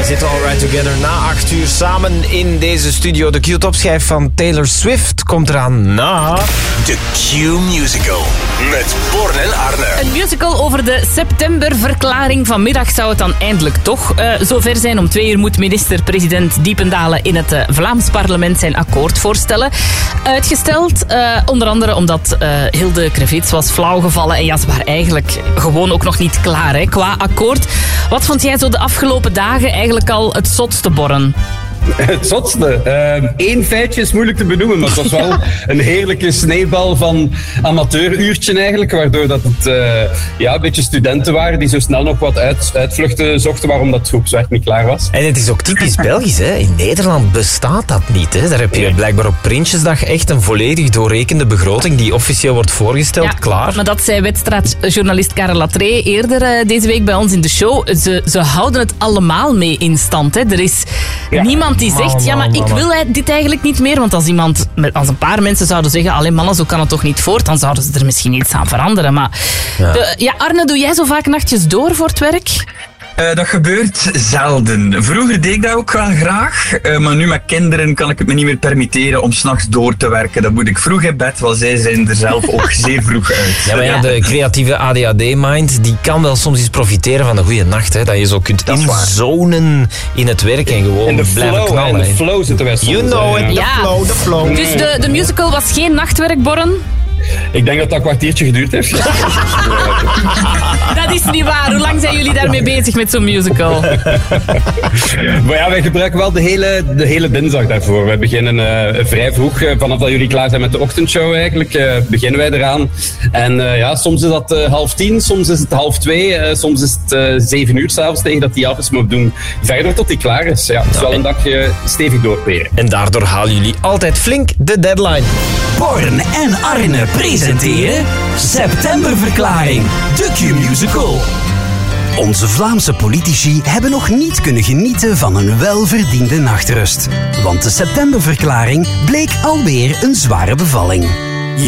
zitten All Right Together na 8 uur samen in deze studio. De Q-topschijf van Taylor Swift komt eraan na... De Q-musical met Born en Arne. Een musical over de septemberverklaring. Vanmiddag zou het dan eindelijk toch zover zijn. Om 2 uur moet minister-president Diependalen in het Vlaams parlement zijn akkoord voorstellen. Uitgesteld, onder andere omdat Hilde Krevits was flauwgevallen. En ja, ze waren eigenlijk gewoon ook nog niet klaar hè, qua akkoord. Wat vond jij zo de afgelopen dagen eigenlijk al het zotste, Borren? Het zotste. Eén feitje is moeilijk te benoemen, maar het was wel een heerlijke sneeuwbal van amateuruurtje eigenlijk, waardoor dat het een beetje studenten waren die zo snel nog wat uitvluchten zochten waarom dat groepswerk niet klaar was. En het is ook typisch Belgisch, hè? In Nederland bestaat dat niet. Hè? Daar heb je blijkbaar op Prinsjesdag echt een volledig doorrekende begroting die officieel wordt voorgesteld, klaar. Maar dat zei wedstrijdjournalist Karel Latree eerder deze week bij ons in de show. Ze houden het allemaal mee in stand. Hè? Er is niemand die zegt, ik wil dit eigenlijk niet meer. Want als een paar mensen zouden zeggen, alleen mannen, zo kan het toch niet voort, dan zouden ze er misschien iets aan veranderen. Maar Arne, doe jij zo vaak nachtjes door voor het werk? Dat gebeurt zelden. Vroeger deed ik dat ook wel graag, maar nu met kinderen kan ik het me niet meer permitteren om 's nachts door te werken. Dan moet ik vroeg in bed, want zij zijn er zelf ook zeer vroeg uit. Ja, maar de creatieve ADHD-mind, die kan wel soms eens profiteren van een goede nacht. Hè, dat je zo kunt inzonen in het werk en gewoon blijven knallen. In de flow zitten wij soms. You know it, the flow. Dus de musical was geen nachtwerk, Borren? Ik denk dat dat een kwartiertje geduurd heeft. Dat is niet waar. Hoe lang zijn jullie daarmee bezig met zo'n musical? Maar ja, wij gebruiken wel de hele dinsdag daarvoor. We beginnen vrij vroeg. Vanaf dat jullie klaar zijn met de ochtendshow eigenlijk, beginnen wij eraan. En soms is dat 9:30, soms is het 1:30, soms is het 7 uur 's avonds tegen dat die af is. Maar we doen verder tot die klaar is. Ja, het is wel een dagje stevig doorperen. En daardoor halen jullie altijd flink de deadline. Born en Arne presenteren Septemberverklaring, de Q-musical. Onze Vlaamse politici hebben nog niet kunnen genieten van een welverdiende nachtrust. Want de Septemberverklaring bleek alweer een zware bevalling.